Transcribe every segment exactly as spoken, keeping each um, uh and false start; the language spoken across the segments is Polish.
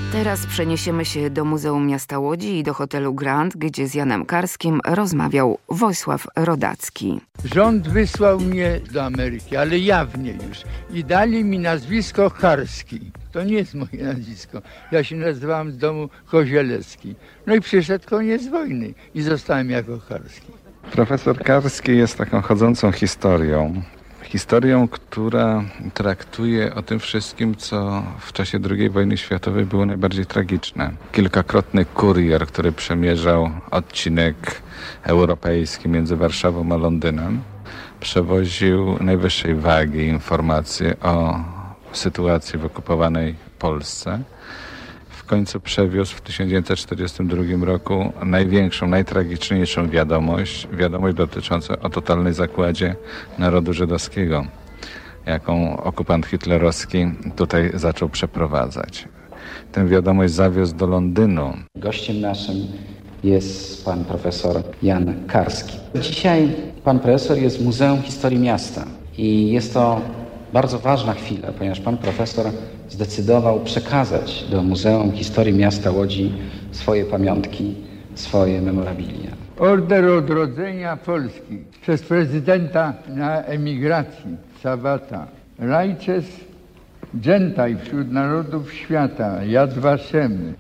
Teraz przeniesiemy się do Muzeum Miasta Łodzi i do hotelu Grand, gdzie z Janem Karskim rozmawiał Wojsław Rodacki. Rząd wysłał mnie do Ameryki, ale jawnie już. I dali mi nazwisko Karski. To nie jest moje nazwisko. Ja się nazywałem z domu Kozielecki. No i przyszedł koniec wojny i zostałem jako Karski. Profesor Karski jest taką chodzącą historią. Historią, która traktuje o tym wszystkim, co w czasie drugiej wojny światowej było najbardziej tragiczne. Kilkakrotny kurier, który przemierzał odcinek europejski między Warszawą a Londynem, przewoził najwyższej wagi informacje o sytuacji w okupowanej Polsce. W końcu przewiózł w tysiąc dziewięćset czterdziestym drugim roku największą, najtragiczniejszą wiadomość, wiadomość dotyczącą o totalnej zagładzie narodu żydowskiego, jaką okupant hitlerowski tutaj zaczął przeprowadzać. Tę wiadomość zawiózł do Londynu. Gościem naszym jest pan profesor Jan Karski. Dzisiaj pan profesor jest w Muzeum Historii Miasta i jest to bardzo ważna chwila, ponieważ pan profesor zdecydował przekazać do Muzeum Historii Miasta Łodzi swoje pamiątki, swoje memorabilia. Order Odrodzenia Polski przez prezydenta na emigracji Sabata. Righteous Gentile wśród narodów świata, Yad Vashem.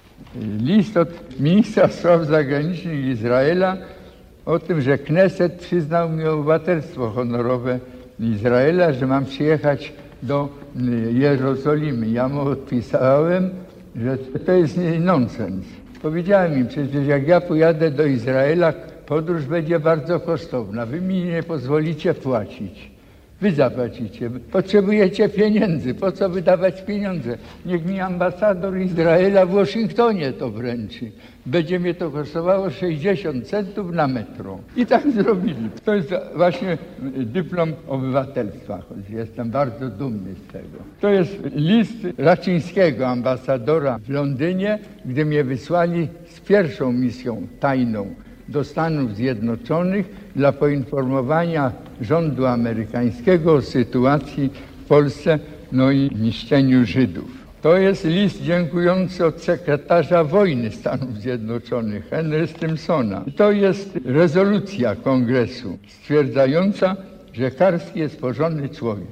List od ministra spraw zagranicznych Izraela o tym, że Kneset przyznał mi obywatelstwo honorowe Izraela, że mam przyjechać do Jerozolimy. Ja mu odpisałem, że to jest nonsens. Powiedziałem im, przecież jak ja pojadę do Izraela, podróż będzie bardzo kosztowna. Wy mi nie pozwolicie płacić. Wy zapłacicie. Potrzebujecie pieniędzy. Po co wydawać pieniądze? Niech mi ambasador Izraela w Waszyngtonie to wręczy. Będzie mnie to kosztowało sześćdziesiąt centów na metro. I tak zrobili. To jest właśnie dyplom obywatelstwa. Jestem bardzo dumny z tego. To jest list Raczyńskiego, ambasadora w Londynie, gdy mnie wysłali z pierwszą misją tajną do Stanów Zjednoczonych dla poinformowania rządu amerykańskiego o sytuacji w Polsce, no i niszczeniu Żydów. To jest list dziękujący od sekretarza wojny Stanów Zjednoczonych, Henry Stimsona. To jest rezolucja kongresu stwierdzająca, że Karski jest porządny człowiek.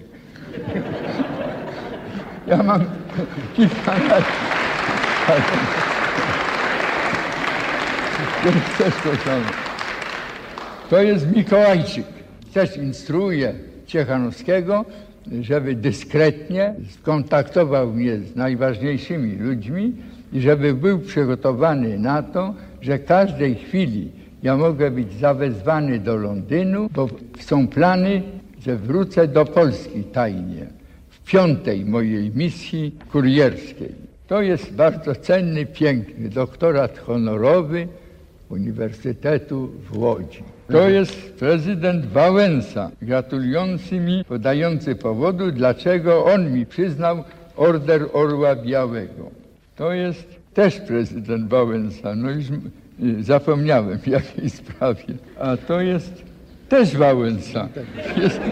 Ja mam kilka lat. To jest Mikołajczyk. Też instruuje Ciechanowskiego, żeby dyskretnie skontaktował mnie z najważniejszymi ludźmi i żeby był przygotowany na to, że w każdej chwili ja mogę być zawezwany do Londynu, bo są plany, że wrócę do Polski tajnie w piątej mojej misji kurierskiej. To jest bardzo cenny, piękny doktorat honorowy Uniwersytetu w Łodzi. To jest prezydent Wałęsa, gratulujący mi, podający powodu, dlaczego on mi przyznał Order Orła Białego. To jest też prezydent Wałęsa, no już zapomniałem w jakiej sprawie. A to jest też Wałęsa. Jest,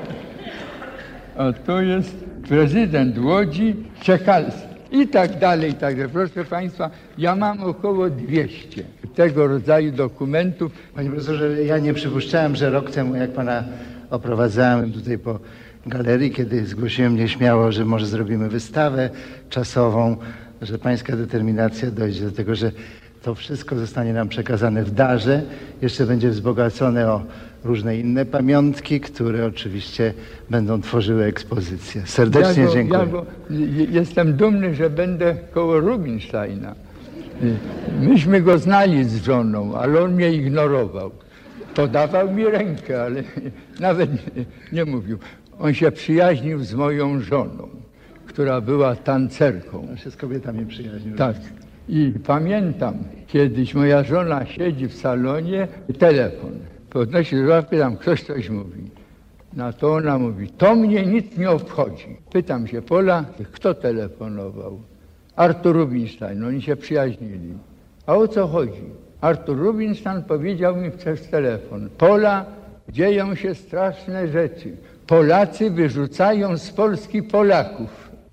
a to jest prezydent Łodzi Czekalski. I tak dalej, i tak dalej. Proszę Państwa, ja mam około dwieście tego rodzaju dokumentów. Panie profesorze, ja nie przypuszczałem, że rok temu, jak Pana oprowadzałem tutaj po galerii, kiedy zgłosiłem nieśmiało, że może zrobimy wystawę czasową, że Pańska determinacja dojdzie do tego, że to wszystko zostanie nam przekazane w darze, jeszcze będzie wzbogacone o różne inne pamiątki, które oczywiście będą tworzyły ekspozycję. Serdecznie ja go, dziękuję. Ja go, jestem dumny, że będę koło Rubinsteina. Myśmy go znali z żoną, ale on mnie ignorował. Podawał mi rękę, ale nawet nie, nie mówił. On się przyjaźnił z moją żoną, która była tancerką. On się z kobietami przyjaźnił. Tak. I pamiętam, kiedyś moja żona siedzi w salonie, telefon. Podnosi słuchawkę, pytam, ktoś coś mówi. Na to ona mówi, to mnie nic nie obchodzi. Pytam się, Pola, kto telefonował? Artur Rubinstein, oni się przyjaźnili. A o co chodzi? Artur Rubinstein powiedział mi przez telefon, Pola, dzieją się straszne rzeczy. Polacy wyrzucają z Polski Polaków.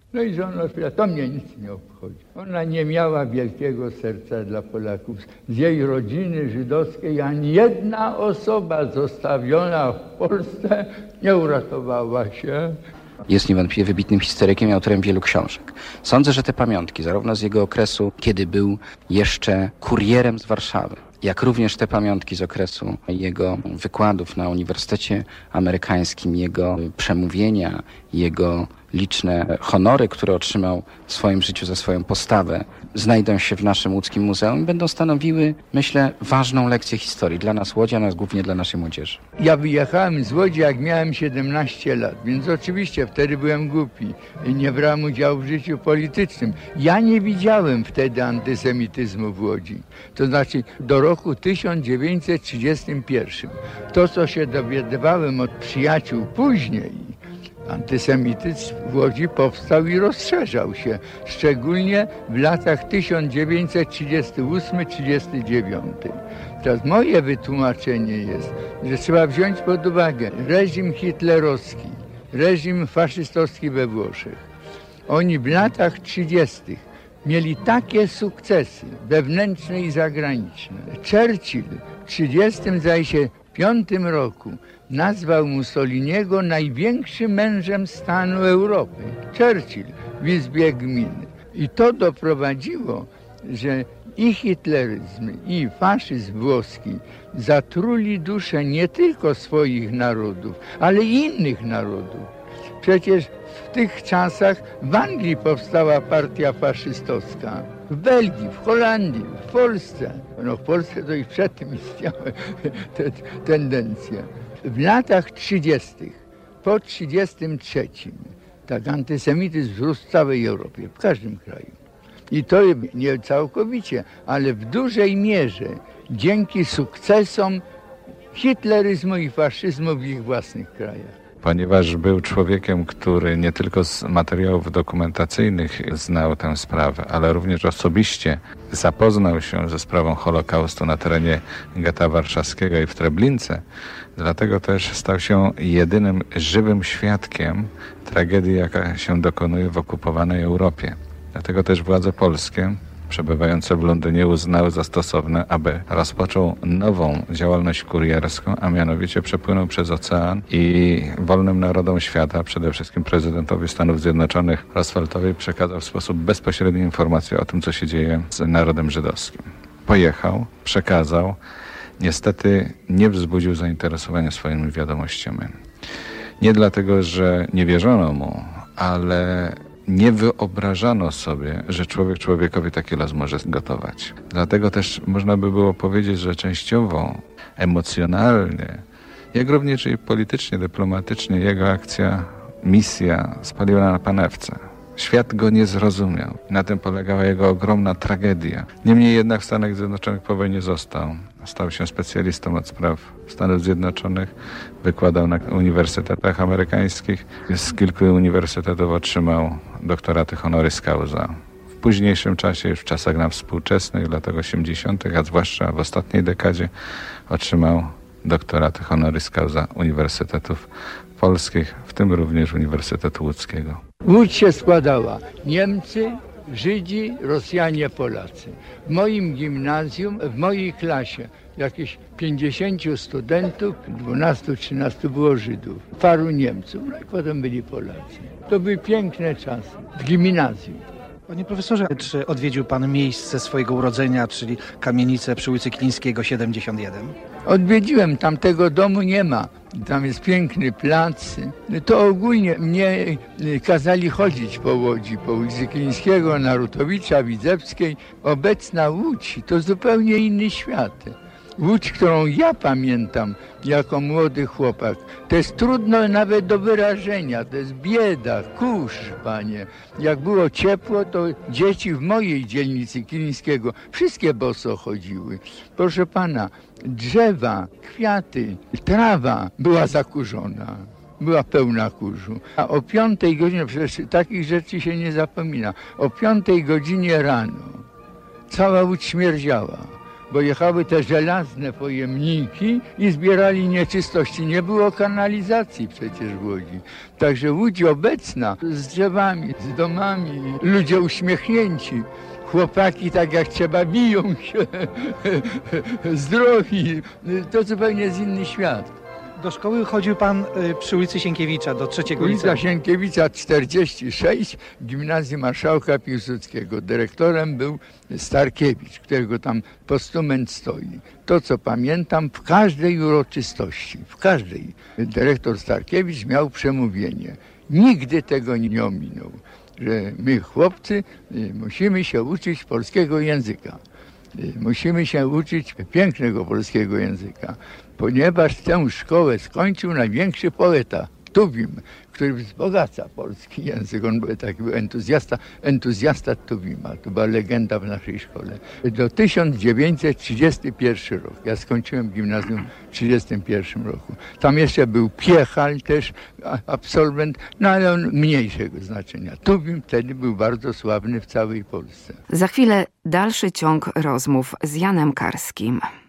No i żona powiedziała, to mnie nic nie obchodzi. Ona nie miała wielkiego serca dla Polaków. Z jej rodziny żydowskiej ani jedna osoba zostawiona w Polsce nie uratowała się. Jest niewątpliwie wybitnym historykiem i autorem wielu książek. Sądzę, że te pamiątki, zarówno z jego okresu, kiedy był jeszcze kurierem z Warszawy, jak również te pamiątki z okresu jego wykładów na Uniwersytecie Amerykańskim, jego przemówienia, jego liczne honory, które otrzymał w swoim życiu za swoją postawę, znajdą się w naszym łódzkim muzeum i będą stanowiły, myślę, ważną lekcję historii dla nas Łodzi, a nas głównie dla naszej młodzieży. Ja wyjechałem z Łodzi, jak miałem siedemnaście lat, więc oczywiście wtedy byłem głupi i nie brałem udziału w życiu politycznym. Ja nie widziałem wtedy antysemityzmu w Łodzi. To znaczy do roku tysiąc dziewięćset trzydziestego pierwszego. To, co się dowiadywałem od przyjaciół później, antysemityzm w Łodzi powstał i rozszerzał się, szczególnie w latach tysiąc dziewięćset trzydziestym ósmym do trzydziestego dziewiątego. Teraz moje wytłumaczenie jest, że trzeba wziąć pod uwagę reżim hitlerowski, reżim faszystowski we Włoszech. Oni w latach trzydziestych mieli takie sukcesy wewnętrzne i zagraniczne. Churchill w trzydziestym piątym roku nazwał Mussoliniego największym mężem stanu Europy. Churchill w Izbie Gminy. I to doprowadziło, że i hitleryzm, i faszyzm włoski zatruli duszę nie tylko swoich narodów, ale i innych narodów. Przecież w tych czasach w Anglii powstała partia faszystowska, w Belgii, w Holandii, w Polsce. No w Polsce to i przed tym istniały te tendencje. W latach trzydziestych, po trzydziestym trzecim, tak antysemityzm wzrósł w całej Europie, w każdym kraju. I to nie całkowicie, ale w dużej mierze dzięki sukcesom hitleryzmu i faszyzmu w ich własnych krajach. Ponieważ był człowiekiem, który nie tylko z materiałów dokumentacyjnych znał tę sprawę, ale również osobiście zapoznał się ze sprawą Holokaustu na terenie getta warszawskiego i w Treblince, dlatego też stał się jedynym żywym świadkiem tragedii, jaka się dokonuje w okupowanej Europie. Dlatego też władze polskie przebywające w Londynie uznały za stosowne, aby rozpoczął nową działalność kurierską, a mianowicie przepłynął przez ocean i wolnym narodom świata, przede wszystkim prezydentowi Stanów Zjednoczonych Rooseveltowi, przekazał w sposób bezpośredni informacje o tym, co się dzieje z narodem żydowskim. Pojechał, przekazał, niestety nie wzbudził zainteresowania swoimi wiadomościami. Nie dlatego, że nie wierzono mu, ale nie wyobrażano sobie, że człowiek człowiekowi taki los może zgotować. Dlatego też można by było powiedzieć, że częściowo, emocjonalnie, jak również i politycznie, dyplomatycznie jego akcja, misja spaliła na panewce. Świat go nie zrozumiał. Na tym polegała jego ogromna tragedia. Niemniej jednak w Stanach Zjednoczonych po wojnie został. Stał się specjalistą od spraw Stanów Zjednoczonych. Wykładał na uniwersytetach amerykańskich. Z kilku uniwersytetów otrzymał doktoraty honoris causa. W późniejszym czasie, już w czasach nam współczesnych, w latach osiemdziesiątych, a zwłaszcza w ostatniej dekadzie, otrzymał doktoraty honoris causa uniwersytetów polskich, w tym również Uniwersytetu Łódzkiego. Łódź się składała Niemcy, Żydzi, Rosjanie, Polacy. W moim gimnazjum, w mojej klasie jakieś pięćdziesięciu studentów, dwunastu, trzynastu było Żydów, paru Niemców, no i potem byli Polacy. To były piękne czasy w gimnazjum. Panie profesorze, czy odwiedził pan miejsce swojego urodzenia, czyli kamienicę przy ulicy Klińskiego siedemdziesiąt jeden? Odwiedziłem, tam tego domu nie ma. Tam jest piękny plac. To ogólnie mnie kazali chodzić po Łodzi, po ulicy Klińskiego, Narutowicza, Widzewskiej. Obecna Łódź to zupełnie inny świat. Łódź, którą ja pamiętam jako młody chłopak, to jest trudno nawet do wyrażenia, to jest bieda, kurz, panie. Jak było ciepło, to dzieci w mojej dzielnicy Kilińskiego wszystkie boso chodziły. Proszę pana, drzewa, kwiaty, trawa była zakurzona. Była pełna kurzu. A o piątej godzinie, przecież takich rzeczy się nie zapomina, o piątej godzinie rano cała Łódź śmierdziała. bo jechały te żelazne pojemniki i zbierali nieczystości. Nie było kanalizacji przecież w Łodzi. Także Łódź obecna z drzewami, z domami, ludzie uśmiechnięci. Chłopaki tak jak trzeba biją się, zdrowi. To zupełnie jest inny świat. Do szkoły chodził pan przy ulicy Sienkiewicza, do trzeciego Ulica liceum. Sienkiewicza czterdzieści sześć, Gimnazjum Marszałka Piłsudskiego. Dyrektorem był Starkiewicz, którego tam postument stoi. To, co pamiętam, w każdej uroczystości, w każdej, dyrektor Starkiewicz miał przemówienie. Nigdy tego nie ominął, że my, chłopcy, musimy się uczyć polskiego języka. Musimy się uczyć pięknego polskiego języka, ponieważ tę szkołę skończył największy poeta, Tuwim, który wzbogaca polski język. On był taki był entuzjasta, entuzjasta Tuwima. To była legenda w naszej szkole. Do tysiąc dziewięćset trzydziestego pierwszego roku. Ja skończyłem gimnazjum w tysiąc dziewięćset trzydziestym pierwszym roku. Tam jeszcze był Piechal też, absolwent, no ale on mniejszego znaczenia. Tuwim wtedy był bardzo sławny w całej Polsce. Za chwilę dalszy ciąg rozmów z Janem Karskim.